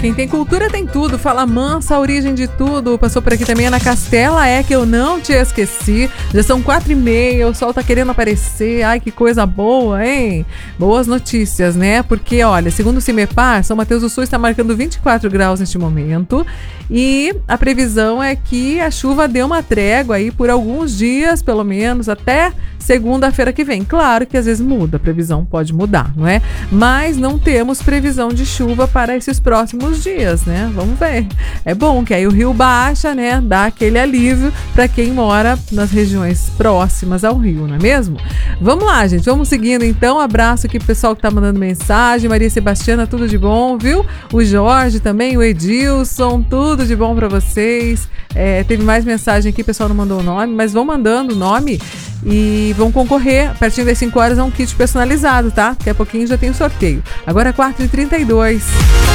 Quem tem cultura tem tudo. Fala mansa, a origem de tudo. Passou por aqui também Ana Castela, é que eu não te esqueci. Já são 4h30, o sol tá querendo aparecer. Ai, que coisa boa, hein? Boas notícias, né? Porque, olha, segundo o CIMEPAR, São Mateus do Sul está marcando 24 graus neste momento. E a previsão é que a chuva dê uma trégua aí por alguns dias, pelo menos, até segunda-feira que vem. Claro que às vezes muda, a previsão pode mudar, não é? Mas não temos previsão de chuva para esses próximos dias, né? Vamos ver. É bom que aí o rio baixa, né? Dá aquele alívio para quem mora nas regiões próximas ao rio, não é mesmo? Vamos lá, gente. Vamos seguindo então. Abraço aqui pro pessoal que tá mandando mensagem. Maria Sebastiana, tudo de bom, viu? O Jorge também, o Edilson, tudo de bom para vocês. Teve mais mensagem aqui, o pessoal não mandou o nome, mas vão mandando o nome e vão concorrer, a partir das 5 horas, a um kit personalizado, tá? Daqui a pouquinho já tem o sorteio. Agora é 4h32.